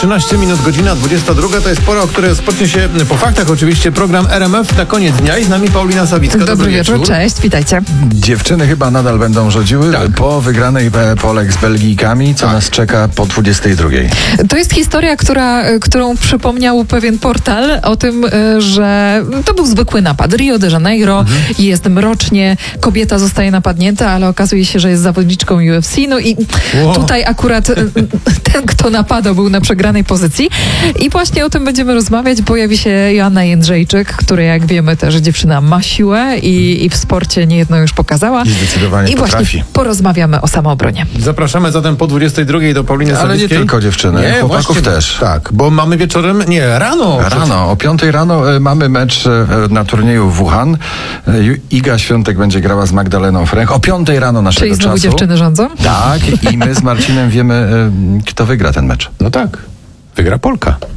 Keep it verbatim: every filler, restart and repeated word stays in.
trzynaście minut, godzina dwudziesta druga. To jest pora, o której rozpocznie się po faktach oczywiście program R M F na koniec dnia i z nami Paulina Sawicka. Dobry, Dobry wieczór, wieczór. Cześć, witajcie. Dziewczyny chyba nadal będą rządziły Tak. po wygranej e, Polek z Belgijkami, co Tak. nas czeka po dwudziestej drugiej. To jest historia, która, którą przypomniał pewien portal o tym, y, że to był zwykły napad. Rio de Janeiro, Mhm. jest mrocznie, kobieta zostaje napadnięta, ale okazuje się, że jest zawodniczką U F C. No i Wow. tutaj akurat y, ten, kto napadał, był na przegranej pozycji. I właśnie o tym będziemy rozmawiać. Pojawi się Joanna Jędrzejczyk, która, jak wiemy, też dziewczyna ma siłę i, i w sporcie niejedno już pokazała. I zdecydowanie I potrafi. właśnie porozmawiamy o samoobronie. Zapraszamy zatem po dwudziestej drugiej do Pauliny Ale nie Sawickiej. tylko dziewczyny, chłopaków właśnie, też. Tak, bo mamy wieczorem, nie, rano. Rano, o piątej rano e, mamy mecz e, na turnieju w Wuhan. E, Ju- Iga Świątek będzie grała z Magdaleną Fręch. O piątej rano naszego Czyli znowu czasu. dziewczyny rządzą? Tak, i my z Marcinem wiemy, e, kto wygra ten mecz. No tak, wygra Polka.